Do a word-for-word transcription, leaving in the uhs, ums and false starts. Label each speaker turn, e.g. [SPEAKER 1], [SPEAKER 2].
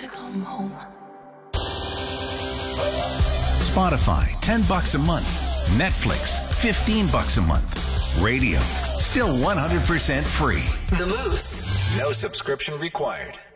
[SPEAKER 1] to come home.
[SPEAKER 2] Spotify, ten bucks a month. Netflix, fifteen bucks a month. Radio, still one hundred percent free.
[SPEAKER 1] The Moose.
[SPEAKER 2] No subscription required.